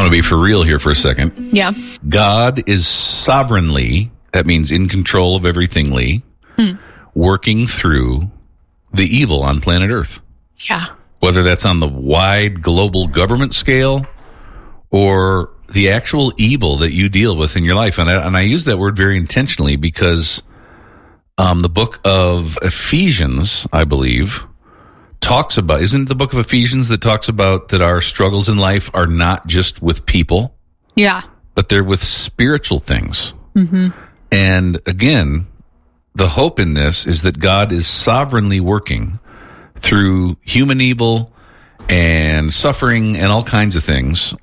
want to be for real here for a second. Yeah. God is sovereignly, that means in control of everythingly, working through the evil on planet Earth. Yeah. Whether that's on the wide global government scale or the actual evil that you deal with in your life. And I use that word very intentionally because the book of Ephesians, I believe, talks about, isn't it the book of Ephesians that talks about that our struggles in life are not just with people? Yeah. But they're with spiritual things. Mm-hmm. And again, the hope in this is that God is sovereignly working through human evil and suffering and all kinds of things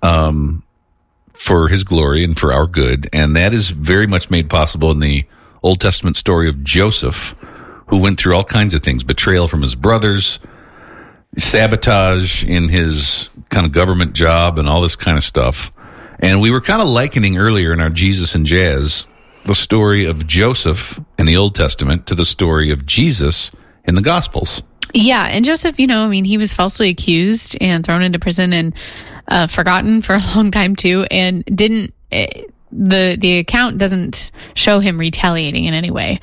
for his glory and for our good. And that is very much made possible in the Old Testament story of Joseph, who went through all kinds of things, betrayal from his brothers, sabotage in his kind of government job and all this kind of stuff. And we were kind of likening earlier in our Jesus and Jazz the story of Joseph in the Old Testament to the story of Jesus in the Gospels. Yeah, and Joseph, he was falsely accused and thrown into prison and forgotten for a long time too, and the account doesn't show him retaliating in any way.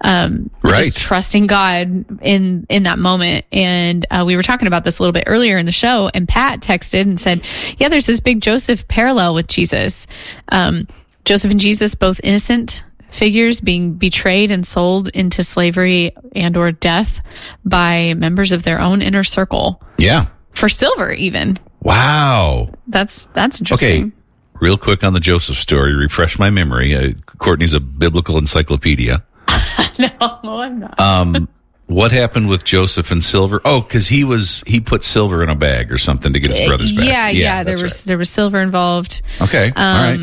Just trusting God in that moment. And we were talking about this a little bit earlier in the show, and Pat texted and said, yeah, there's this big Joseph parallel with Jesus. Joseph and Jesus, both innocent figures being betrayed and sold into slavery and or death by members of their own inner circle. Yeah. For silver, even. Wow. That's interesting. Okay. Real quick on the Joseph story, refresh my memory. Courtney's a biblical encyclopedia. No, I'm not. What happened with Joseph and silver? Oh, because he put silver in a bag or something to get his brothers back. Yeah. There was silver involved. Okay, all right.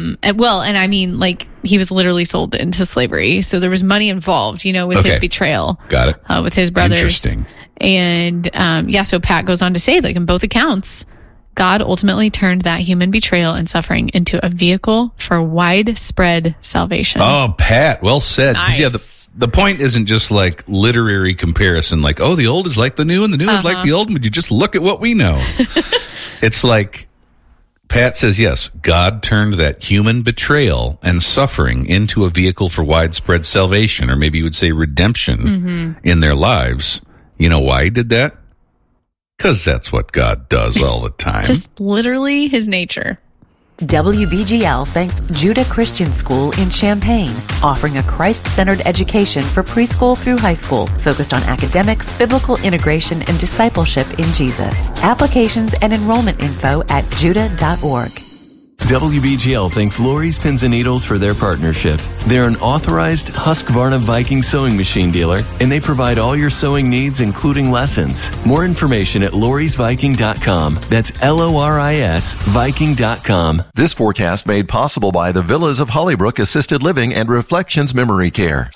And he was literally sold into slavery, so there was money involved. With his betrayal. Got it. With his brothers. Interesting. And so Pat goes on to say, in both accounts, God ultimately turned that human betrayal and suffering into a vehicle for widespread salvation. Oh, Pat, well said. Nice. Yeah, the point isn't just like literary comparison, like, oh, the old is like the new and the new is like the old. Would you just look at what we know? It's like Pat says, yes, God turned that human betrayal and suffering into a vehicle for widespread salvation, or maybe you would say redemption in their lives. You know why he did that? Because that's what God does all the time. Just literally his nature. WBGL thanks Judah Christian School in Champaign, offering a Christ-centered education for preschool through high school, focused on academics, biblical integration, and discipleship in Jesus. Applications and enrollment info at judah.org. WBGL thanks Lori's Pins and Needles for their partnership. They're an authorized Husqvarna Viking sewing machine dealer, and they provide all your sewing needs, including lessons. More information at lorisviking.com. That's LORIS Viking.com. This forecast made possible by the Villas of Hollybrook Assisted Living and Reflections Memory Care.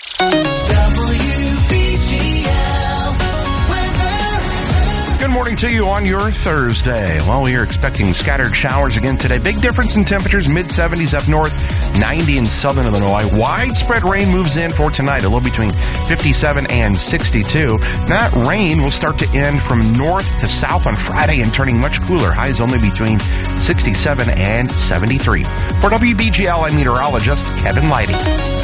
Good morning to you on your Thursday. Well, we are expecting scattered showers again today. Big difference in temperatures, mid-70s up north, 90 in southern Illinois. Widespread rain moves in for tonight, a low between 57 and 62. That rain will start to end from north to south on Friday and turning much cooler. Highs only between 67 and 73. For WBGL, I'm meteorologist Kevin Leidy.